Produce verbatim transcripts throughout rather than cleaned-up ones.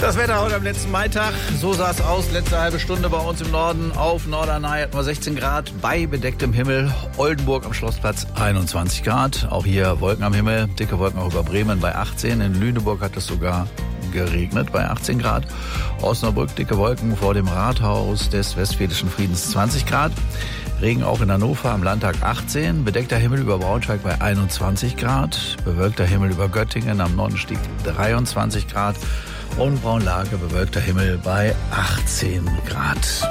Das Wetter heute am letzten Maitag, so sah es aus, letzte halbe Stunde bei uns im Norden. Auf Norderney hatten wir sechzehn Grad, bei bedecktem Himmel. Oldenburg am Schlossplatz einundzwanzig Grad. Auch hier Wolken am Himmel, dicke Wolken auch über Bremen bei achtzehn. In Lüneburg hat es sogar geregnet bei achtzehn Grad. Osnabrück dicke Wolken vor dem Rathaus des Westfälischen Friedens zwanzig Grad. Regen auch in Hannover am Landtag achtzehn, bedeckter Himmel über Braunschweig bei einundzwanzig Grad, bewölkter Himmel über Göttingen am Nonnenstieg dreiundzwanzig Grad und Braunlage bewölkter Himmel bei achtzehn Grad.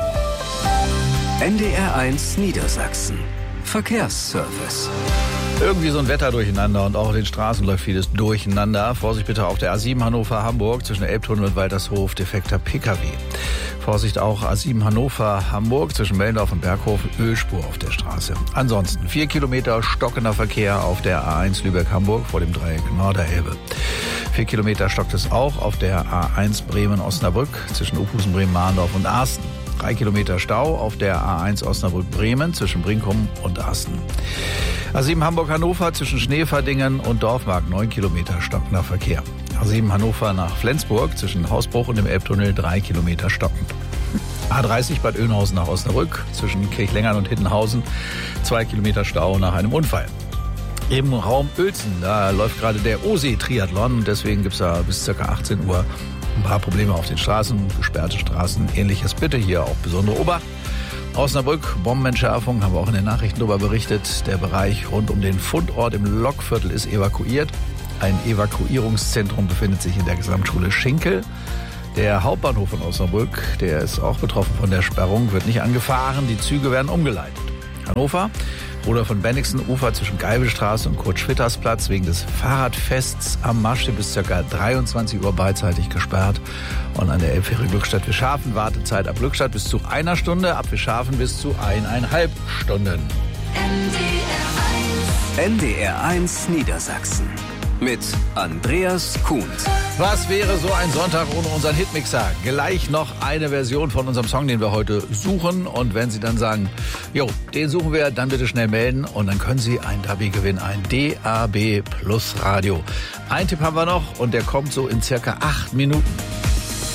N D R eins Niedersachsen. Verkehrsservice. Irgendwie so ein Wetter durcheinander und auch auf den Straßen läuft vieles durcheinander. Vorsicht bitte auf der A sieben Hannover-Hamburg zwischen Elbtunnel und Waltershof, defekter P K W. Vorsicht auch A sieben Hannover-Hamburg zwischen Mellendorf und Berghof, Ölspur auf der Straße. Ansonsten vier Kilometer stockender Verkehr auf der A eins Lübeck-Hamburg vor dem Dreieck Norderelbe. Vier Kilometer stockt es auch auf der A eins Bremen-Osnabrück zwischen Opusen, Bremen-Mahndorf und Arsten. Drei Kilometer Stau auf der A eins Osnabrück-Bremen zwischen Brinkum und Arsten. A sieben Hamburg-Hannover zwischen Schneverdingen und Dorfmark, neun Kilometer stockender Verkehr. A sieben Hannover nach Flensburg zwischen Hausbruch und dem Elbtunnel, drei Kilometer stockend. A dreißig Bad Oeynhausen nach Osnabrück zwischen Kirchlengern und Hittenhausen, zwei Kilometer Stau nach einem Unfall. Im Raum Uelzen, da läuft gerade der O-See-Triathlon, deswegen gibt es da bis ca. achtzehn Uhr ein paar Probleme auf den Straßen, gesperrte Straßen, ähnliches. Bitte hier auch besondere Obacht. Osnabrück, Bombenentschärfung, haben wir auch in den Nachrichten darüber berichtet. Der Bereich rund um den Fundort im Lokviertel ist evakuiert. Ein Evakuierungszentrum befindet sich in der Gesamtschule Schinkel. Der Hauptbahnhof von Osnabrück, der ist auch betroffen von der Sperrung, wird nicht angefahren. Die Züge werden umgeleitet. Hannover, Rudolf von Bennigsen Ufer zwischen Geibelstraße und Kurt-Schwitters-Platz wegen des Fahrradfests am Marsch bis ca. dreiundzwanzig Uhr beidseitig gesperrt. Und an der Elbfähre Glückstadt-Wischhafen Wartezeit ab Glückstadt bis zu einer Stunde, ab Wischhafen bis zu eineinhalb Stunden. N D R eins Niedersachsen mit Andreas Kuhn. Was wäre so ein Sonntag ohne unseren Hitmixer? Gleich noch eine Version von unserem Song, den wir heute suchen. Und wenn Sie dann sagen, jo, den suchen wir, dann bitte schnell melden. Und dann können Sie ein D A B gewinnen, ein D A B Plus Radio. Ein Tipp haben wir noch und der kommt so in circa acht Minuten.